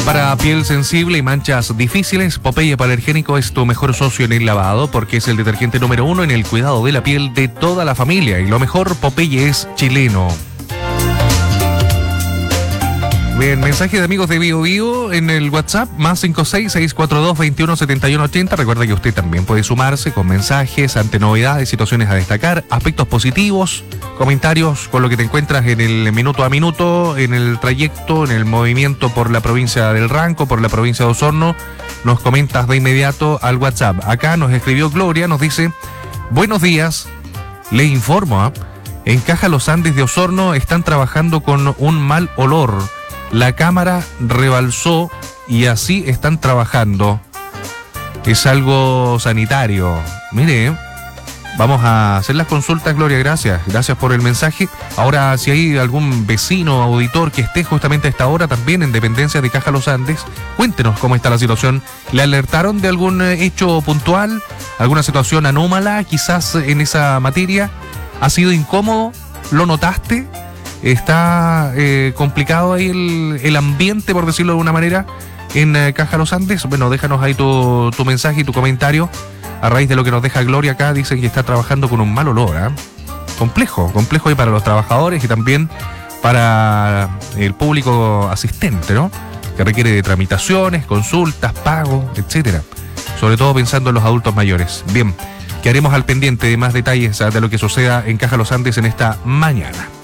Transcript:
Para piel sensible y manchas difíciles, Popeye Alergénico es tu mejor socio en el lavado porque es el detergente número 1 en el cuidado de la piel de toda la familia. Y lo mejor, Popeye es chileno. Bien, mensaje de amigos de BioBio en el WhatsApp, más 56642217180. Recuerda que usted también puede sumarse con mensajes ante novedades, situaciones a destacar, aspectos positivos, comentarios con lo que te encuentras en el minuto a minuto, en el trayecto, en el movimiento por la provincia del Ranco, por la provincia de Osorno. Nos comentas de inmediato al WhatsApp. Acá nos escribió Gloria, nos dice: buenos días, le informo, en Caja Los Andes de Osorno están trabajando con un mal olor. La cámara rebalsó y así están trabajando. Es algo sanitario. Mire, vamos a hacer las consultas, Gloria, gracias. Gracias por el mensaje. Ahora, si hay algún vecino, auditor que esté justamente a esta hora también en dependencia de Caja Los Andes, cuéntenos cómo está la situación. ¿Le alertaron de algún hecho puntual? ¿Alguna situación anómala quizás en esa materia? ¿Ha sido incómodo? ¿Lo notaste? ¿Está complicado ahí el ambiente, por decirlo de alguna manera, en Caja Los Andes? Bueno, déjanos ahí tu mensaje y tu comentario a raíz de lo que nos deja Gloria acá. Dicen que está trabajando con un mal olor, ¿eh? Complejo ahí para los trabajadores y también para el público asistente, ¿no? Que requiere de tramitaciones, consultas, pagos, etcétera. Sobre todo pensando en los adultos mayores. Bien, quedaremos al pendiente de más detalles de lo que suceda en Caja Los Andes en esta mañana.